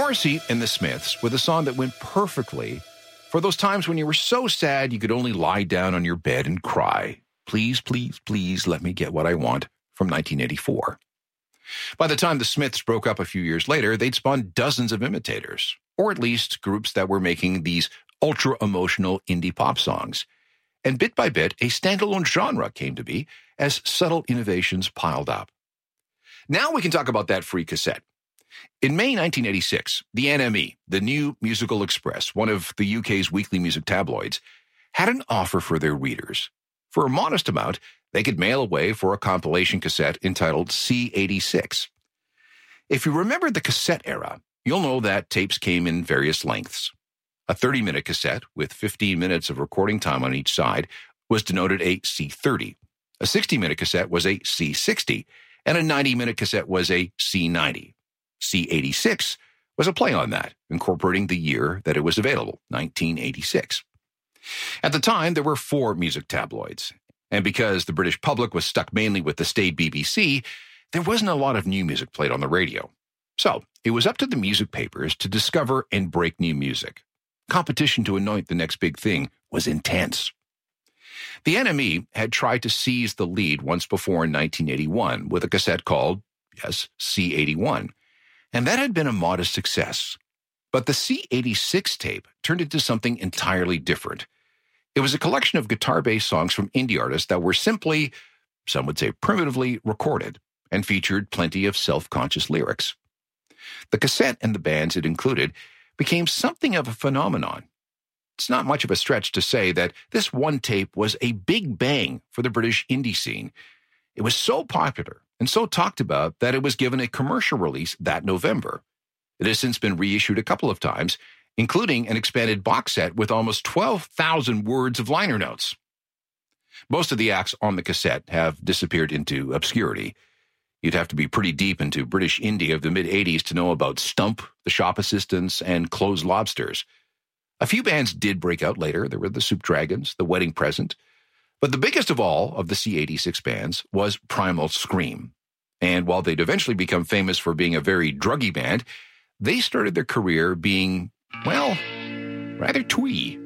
Morrissey and the Smiths with a song that went perfectly for those times when you were so sad you could only lie down on your bed and cry. Please, please, please let me get what I want, from 1984. By the time the Smiths broke up a few years later, they'd spawned dozens of imitators, or at least groups that were making these ultra-emotional indie pop songs. And bit by bit, a standalone genre came to be as subtle innovations piled up. Now we can talk about that free cassette. In May 1986, the NME, the New Musical Express, one of the UK's weekly music tabloids, had an offer for their readers. For a modest amount, they could mail away for a compilation cassette entitled C86. If you remember the cassette era, you'll know that tapes came in various lengths. A 30-minute cassette with 15 minutes of recording time on each side was denoted a C30. A 60-minute cassette was a C60, and a 90-minute cassette was a C90. C86 was a play on that, incorporating the year that it was available, 1986. At the time, there were 4 music tabloids, and because the British public was stuck mainly with the staid BBC, there wasn't a lot of new music played on the radio. So, it was up to the music papers to discover and break new music. Competition to anoint the next big thing was intense. The NME had tried to seize the lead once before in 1981 with a cassette called, yes, C81, and that had been a modest success. But the C86 tape turned into something entirely different. It was a collection of guitar-based songs from indie artists that were simply, some would say primitively, recorded and featured plenty of self-conscious lyrics. The cassette and the bands it included became something of a phenomenon. It's not much of a stretch to say that this one tape was a big bang for the British indie scene. It was so popular and so talked about that it was given a commercial release that November. It has since been reissued a couple of times, including an expanded box set with almost 12,000 words of liner notes. Most of the acts on the cassette have disappeared into obscurity. You'd have to be pretty deep into British indie of the mid-'80s to know about Stump, the Shop Assistants, and Closed Lobsters. A few bands did break out later. There were the Soup Dragons, the Wedding Present. But the biggest of all of the C86 bands was Primal Scream. And while they'd eventually become famous for being a very druggy band, they started their career being, well, rather twee.